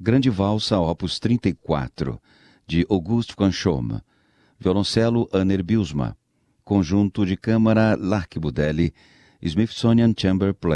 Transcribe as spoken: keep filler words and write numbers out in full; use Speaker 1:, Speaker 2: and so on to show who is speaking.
Speaker 1: Grande Valsa, opus trinta e quatro, de Auguste Franchomme. Violoncelo, Aner Biusma. Conjunto de câmara, L'Archibudelli, Smithsonian Chamber Play.